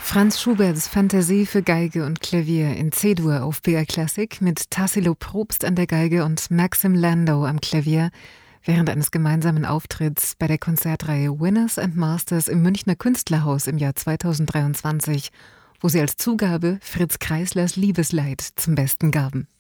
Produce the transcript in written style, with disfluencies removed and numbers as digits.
Franz Schuberts Fantasie für Geige und Klavier in C-Dur auf BR Classic mit Tassilo Probst an der Geige und Maxim Landau am Klavier während eines gemeinsamen Auftritts bei der Konzertreihe Winners and Masters im Münchner Künstlerhaus im Jahr 2023, wo sie als Zugabe Fritz Kreislers Liebesleid zum Besten gaben.